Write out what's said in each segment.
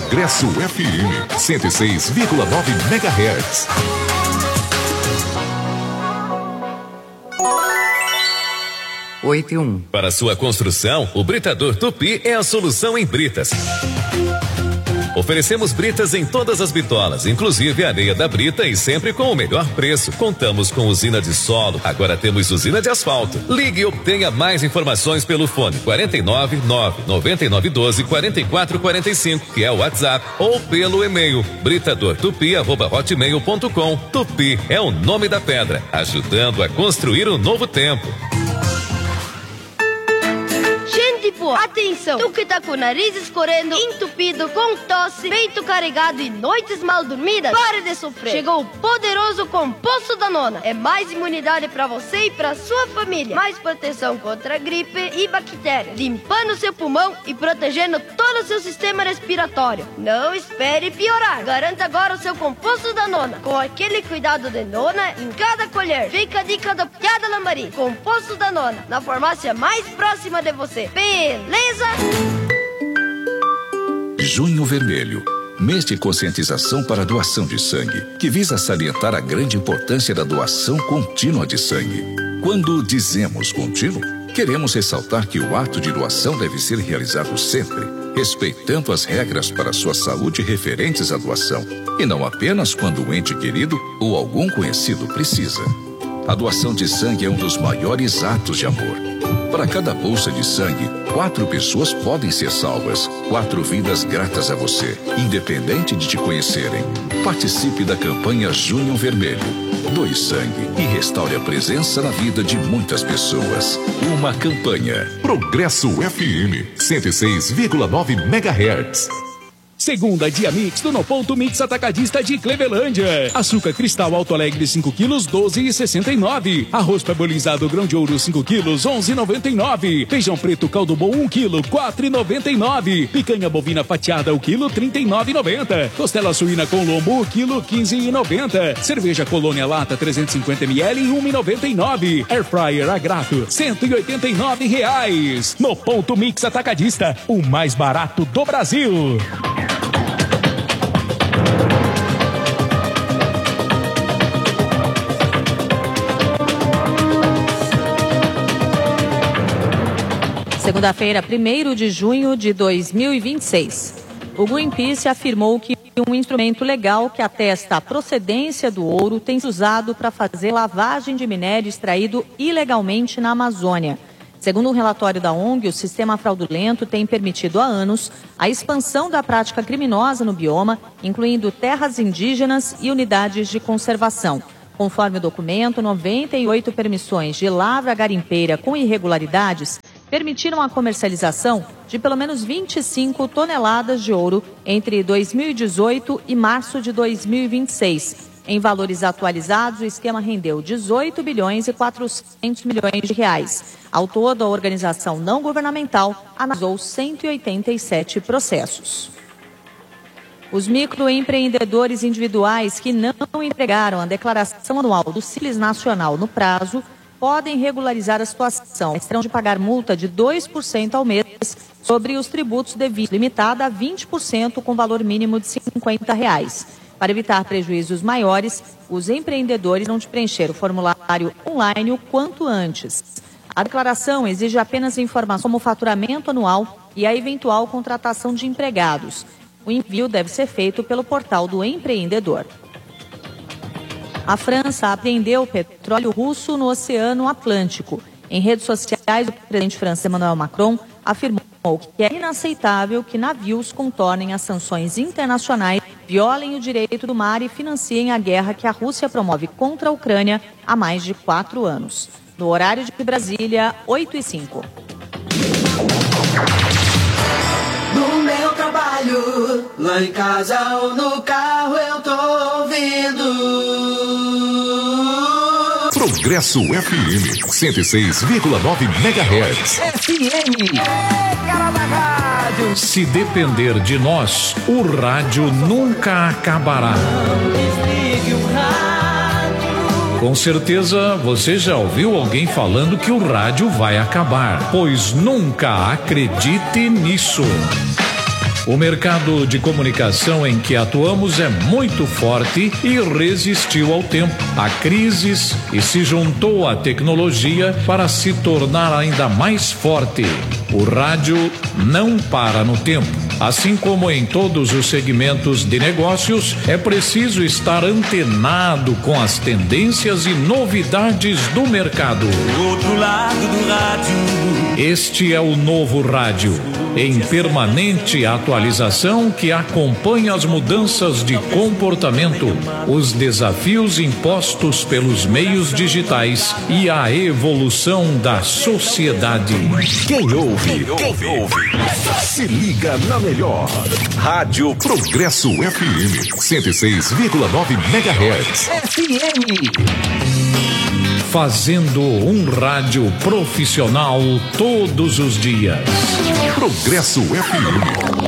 Progresso FM 106,9 MHz. Para sua construção, o Britador Tupi é a solução em britas. Oferecemos britas em todas as bitolas, inclusive a areia da brita e sempre com o melhor preço. Contamos com usina de solo, agora temos usina de asfalto. Ligue e obtenha mais informações pelo fone 49 999 12 44 45, que é o WhatsApp, ou pelo e-mail britadortupi@hotmail.com. Tupi é o nome da pedra, ajudando a construir um novo tempo. Atenção, tu que tá com o nariz escorrendo, entupido, com tosse, peito carregado e noites mal dormidas, pare de sofrer. Chegou o poderoso Composto Danona. É mais imunidade pra você e pra sua família. Mais proteção contra gripe e bactérias, limpando seu pulmão e protegendo todo o seu sistema respiratório. Não espere piorar. Garanta agora o seu Composto Danona, com aquele cuidado de nona em cada colher. Fica a dica do Piada Lambari. Composto Danona, na farmácia mais próxima de você. Beleza? Junho Vermelho, mês de conscientização para a doação de sangue, que visa salientar a grande importância da doação contínua de sangue. Quando dizemos contínuo, queremos ressaltar que o ato de doação deve ser realizado sempre, respeitando as regras para sua saúde referentes à doação, e não apenas quando o ente querido ou algum conhecido precisa. A doação de sangue é um dos maiores atos de amor. Para cada bolsa de sangue, 4 pessoas podem ser salvas. 4 vidas gratas a você, independente de te conhecerem. Participe da campanha Junho Vermelho. Doe sangue e restaure a presença na vida de muitas pessoas. Uma campanha. Progresso FM 106,9 MHz. Segunda dia mix do No Ponto Mix Atacadista de Clevelândia. Açúcar cristal Alto Alegre 5 quilos, 12,69. Arroz parbolizado grão de ouro 5 quilos, 11,99. Feijão preto caldo bom 1 quilo, 4,99. Picanha bovina fatiada o quilo, 39,90. Costela suína com lombo o quilo, 15,90. Cerveja Colônia Lata 350 ml, 1,99. Air Fryer Agrato, R$189. No Ponto Mix Atacadista, o mais barato do Brasil. Segunda-feira, 1º de junho de 2026. O Greenpeace afirmou que um instrumento legal que atesta a procedência do ouro tem sido usado para fazer lavagem de minério extraído ilegalmente na Amazônia. Segundo um relatório da ONG, o sistema fraudulento tem permitido há anos a expansão da prática criminosa no bioma, incluindo terras indígenas e unidades de conservação. Conforme o documento, 98 permissões de lavra garimpeira com irregularidades permitiram a comercialização de pelo menos 25 toneladas de ouro entre 2018 e março de 2026. Em valores atualizados, o esquema rendeu 18 bilhões e 400 milhões de reais. Ao todo, a organização não governamental analisou 187 processos. Os microempreendedores individuais que não entregaram a declaração anual do Simples Nacional no prazo podem regularizar a situação. Terão de pagar multa de 2% ao mês sobre os tributos devidos, limitada a 20% com valor mínimo de R$50. Para evitar prejuízos maiores, os empreendedores terão de preencher o formulário online o quanto antes. A declaração exige apenas informações como o faturamento anual e a eventual contratação de empregados. O envio deve ser feito pelo portal do empreendedor. A França apreendeu petróleo russo no Oceano Atlântico. Em redes sociais, o presidente francês Emmanuel Macron afirmou que é inaceitável que navios contornem as sanções internacionais, violem o direito do mar e financiem a guerra que a Rússia promove contra a Ucrânia há mais de 4 anos. No horário de Brasília, 8h05. No meu trabalho, lá em casa ou no carro, eu tô ouvindo Progresso FM 106,9 MHz. FM. cara da rádio. Se depender de nós, o rádio nunca acabará. Desligue o rádio. Com certeza você já ouviu alguém falando que o rádio vai acabar, pois nunca acredite nisso. O mercado de comunicação em que atuamos é muito forte e resistiu ao tempo, a crises e se juntou à tecnologia para se tornar ainda mais forte. O rádio não para no tempo. Assim como em todos os segmentos de negócios, é preciso estar antenado com as tendências e novidades do mercado. Outro lado do rádio. Este é o novo rádio, em permanente atualização que acompanha as mudanças de comportamento, os desafios impostos pelos meios digitais e a evolução da sociedade. Quem ouve, se liga na melhor. Rádio Progresso FM 106,9 MHz. Fazendo um rádio profissional todos os dias. Progresso FM.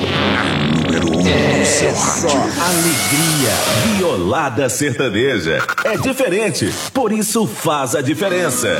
É só alegria. Violada sertaneja. É diferente, por isso faz a diferença.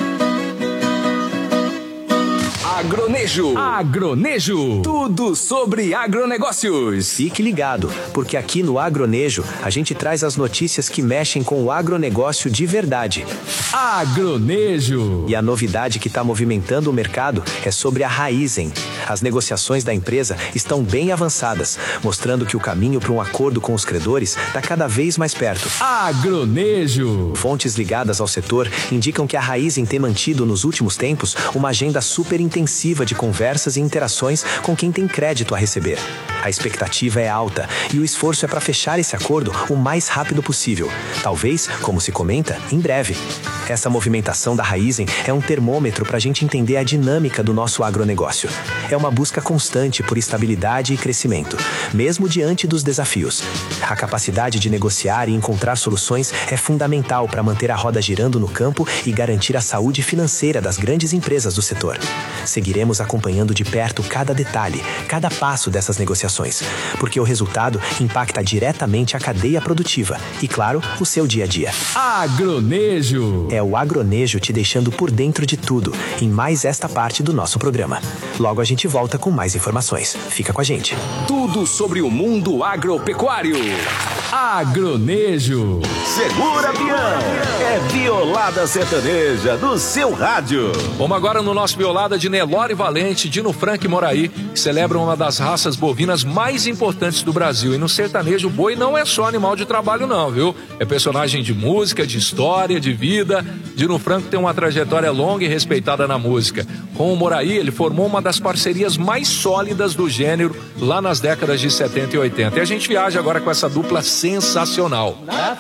Agronejo. Tudo sobre agronegócios. Fique ligado, porque aqui no Agronejo a gente traz as notícias que mexem com o agronegócio de verdade. Agronejo. E a novidade que está movimentando o mercado é sobre a Raízen. As negociações da empresa estão bem avançadas, mostrando que o caminho para um acordo com os credores está cada vez mais perto. Agronejo. Fontes ligadas ao setor indicam que a Raízen tem mantido nos últimos tempos uma agenda super intensiva de conversas e interações com quem tem crédito a receber. A expectativa é alta e o esforço é para fechar esse acordo o mais rápido possível. Talvez, como se comenta, em breve. Essa movimentação da Raízen é um termômetro para a gente entender a dinâmica do nosso agronegócio. É uma busca constante por estabilidade e crescimento, mesmo diante dos desafios. A capacidade de negociar e encontrar soluções é fundamental para manter a roda girando no campo e garantir a saúde financeira das grandes empresas do setor. Seguiremos acompanhando de perto cada detalhe, cada passo dessas negociações, porque o resultado impacta diretamente a cadeia produtiva e, claro, o seu dia a dia. Agronejo. É o Agronejo te deixando por dentro de tudo em mais esta parte do nosso programa. Logo a gente volta com mais informações. Fica com a gente. Tudo sobre o mundo agropecuário. Agronejo. Segura, Bião. É Violada Sertaneja do seu rádio. Vamos agora no nosso Violada de Nelore Valente, Dino Franco e Moraí, que celebram uma das raças bovinas mais importantes do Brasil. E no sertanejo, o boi não é só animal de trabalho não, viu? É personagem de música, de história, de vida. Dino Franco tem uma trajetória longa e respeitada na música. Com o Moraí, ele formou uma das parcerias mais sólidas do gênero lá nas décadas de 70 e 80. E a gente viaja agora com essa dupla sensacional. Na